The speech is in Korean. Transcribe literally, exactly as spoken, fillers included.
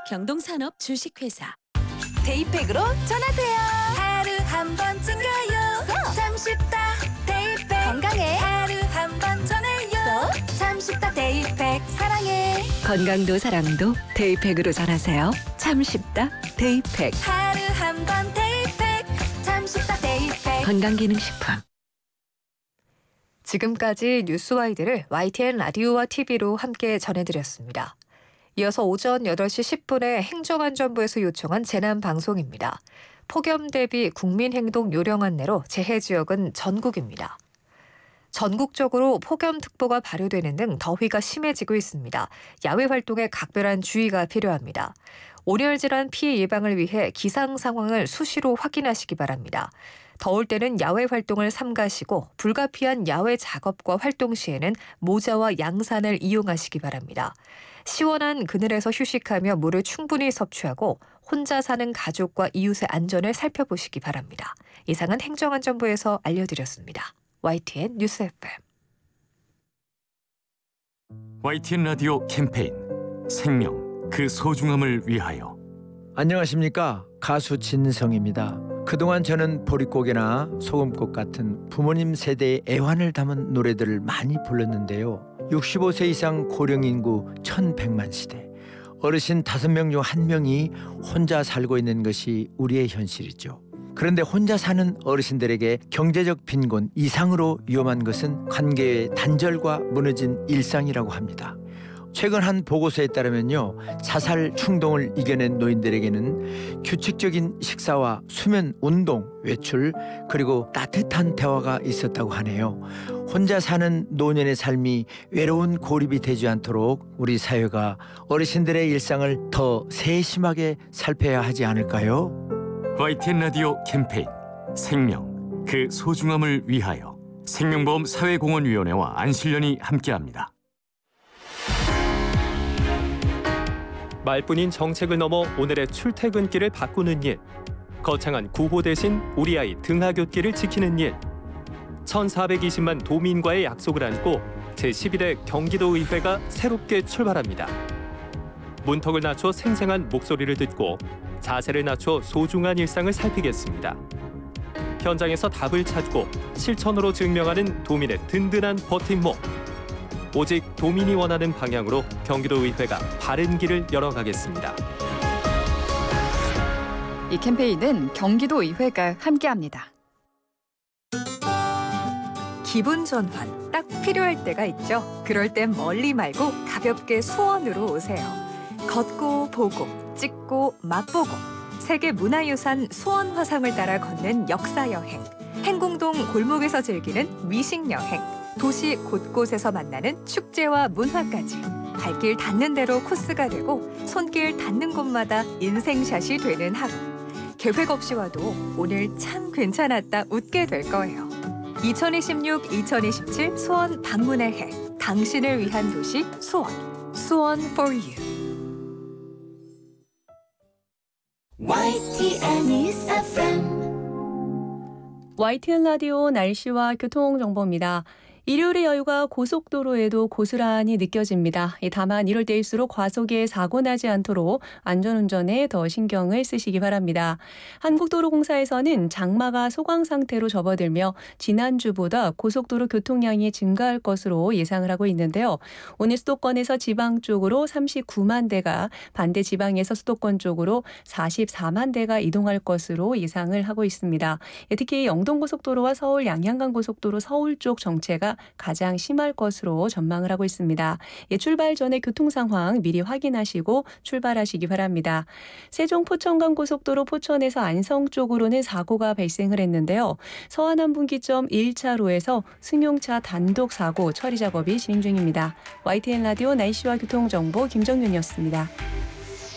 경동산업 주식회사. 데이팩으로 전하세요. 하루 한 번 챙겨요. 참 쉽다. 데이팩. 건강에 하루 한 번 전해요. 참 쉽다. 데이팩. 사랑해. 건강도 사랑도 데이팩으로 전하세요. 참 쉽다. 데이팩. 하루 한 번 데이팩. 참 쉽다. 데이팩. 건강기능식품. 지금까지 뉴스와이드를 와이티엔 라디오와 티비로 함께 전해드렸습니다. 이어서 오전 여덟 시 십 분에 행정안전부에서 요청한 재난방송입니다. 폭염 대비 국민행동 요령 안내로 재해지역은 전국입니다. 전국적으로 폭염특보가 발효되는 등 더위가 심해지고 있습니다. 야외 활동에 각별한 주의가 필요합니다. 온열질환 피해 예방을 위해 기상 상황을 수시로 확인하시기 바랍니다. 더울 때는 야외 활동을 삼가시고 불가피한 야외 작업과 활동 시에는 모자와 양산을 이용하시기 바랍니다. 시원한 그늘에서 휴식하며 물을 충분히 섭취하고 혼자 사는 가족과 이웃의 안전을 살펴보시기 바랍니다. 이상은 행정안전부에서 알려드렸습니다. 와이티엔 뉴스 에프엠. 와이티엔 라디오 캠페인 생명, 그 소중함을 위하여. 안녕하십니까, 가수 진성입니다. 그동안 저는 보릿고개나 소금꽃 같은 부모님 세대의 애환을 담은 노래들을 많이 불렀는데요. 육십오 세 이상 고령 인구 천백만 시대, 어르신 다섯 명 중 한 명이 혼자 살고 있는 것이 우리의 현실이죠. 그런데 혼자 사는 어르신들에게 경제적 빈곤 이상으로 위험한 것은 관계의 단절과 무너진 일상이라고 합니다. 최근 한 보고서에 따르면요, 자살 충동을 이겨낸 노인들에게는 규칙적인 식사와 수면, 운동, 외출, 그리고 따뜻한 대화가 있었다고 하네요. 혼자 사는 노년의 삶이 외로운 고립이 되지 않도록 우리 사회가 어르신들의 일상을 더 세심하게 살펴야 하지 않을까요? 와이티엔 라디오 캠페인 생명, 그 소중함을 위하여 생명보험 사회공헌위원회와 안실련이 함께합니다. 말뿐인 정책을 넘어 오늘의 출퇴근길을 바꾸는 일, 거창한 구호 대신 우리 아이 등하굣길을 지키는 일, 천사백이십만 도민과의 약속을 안고 제십일 회 경기도의회가 새롭게 출발합니다. 문턱을 낮춰 생생한 목소리를 듣고 자세를 낮춰 소중한 일상을 살피겠습니다. 현장에서 답을 찾고 실천으로 증명하는 도민의 든든한 버팀목. 오직 도민이 원하는 방향으로 경기도의회가 바른 길을 열어가겠습니다. 이 캠페인은 경기도의회가 함께합니다. 기분 전환 딱 필요할 때가 있죠. 그럴 땐 멀리 말고 가볍게 수원으로 오세요. 걷고 보고 찍고 맛보고 세계 문화유산 수원 화상을 따라 걷는 역사여행, 행궁동 골목에서 즐기는 미식여행, 도시 곳곳에서 만나는 축제와 문화까지 발길 닿는 대로 코스가 되고 손길 닿는 곳마다 인생샷이 되는 하루. 계획 없이 와도 오늘 참 괜찮았다 웃게 될 거예요. 이천이십육 이천이십칠 수원 방문의 해, 당신을 위한 도시 수원. 수원 for you. 와이티엔 뉴스 에프엠. 와이티엔 라디오 날씨와 교통정보입니다. 일요일의 여유가 고속도로에도 고스란히 느껴집니다. 다만 이럴 때일수록 과속에 사고 나지 않도록 안전운전에 더 신경을 쓰시기 바랍니다. 한국도로공사에서는 장마가 소강 상태로 접어들며 지난주보다 고속도로 교통량이 증가할 것으로 예상을 하고 있는데요. 오늘 수도권에서 지방 쪽으로 삼십구만 대가, 반대 지방에서 수도권 쪽으로 사십사만 대가 이동할 것으로 예상을 하고 있습니다. 특히 영동고속도로와 서울 양양간고속도로 서울 쪽 정체가 가장 심할 것으로 전망을 하고 있습니다. 예, 출발 전에 교통 상황 미리 확인하시고 출발하시기 바랍니다. 세종 포천간 고속도로 포천에서 안성 쪽으로는 사고가 발생을 했는데요. 서안안분기점 일 차로에서 승용차 단독 사고 처리 작업이 진행 중입니다. 와이티엔 라디오 날씨와 교통정보 김정윤이었습니다.